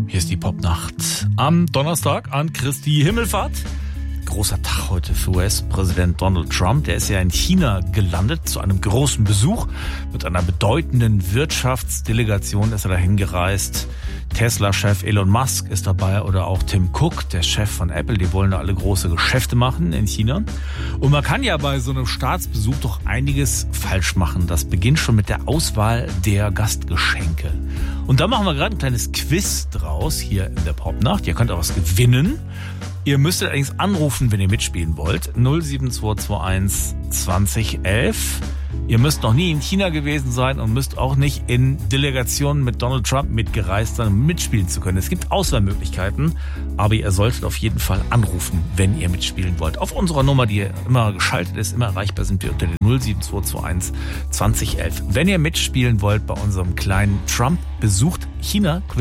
Hier ist die Popnacht am Donnerstag an Christi Himmelfahrt. Großer Tag heute für US-Präsident Donald Trump. Der ist ja in China gelandet zu einem großen Besuch. Mit einer bedeutenden Wirtschaftsdelegation ist er dahin gereist. Tesla-Chef Elon Musk ist dabei oder auch Tim Cook, der Chef von Apple. Die wollen da alle große Geschäfte machen in China. Und man kann ja bei so einem Staatsbesuch doch einiges falsch machen. Das beginnt schon mit der Auswahl der Gastgeschenke. Und da machen wir gerade ein kleines Quiz draus hier in der Popnacht. Ihr könnt auch was gewinnen. Ihr müsstet allerdings anrufen, wenn ihr mitspielen wollt. 07221 2011. Ihr müsst noch nie in China gewesen sein und müsst auch nicht in Delegationen mit Donald Trump mitgereist sein, um mitspielen zu können. Es gibt Auswahlmöglichkeiten, aber ihr solltet auf jeden Fall anrufen, wenn ihr mitspielen wollt. Auf unserer Nummer, die immer geschaltet ist, immer erreichbar, sind wir unter der 07221 2011. Wenn ihr mitspielen wollt bei unserem kleinen Trump besucht China-Quiz,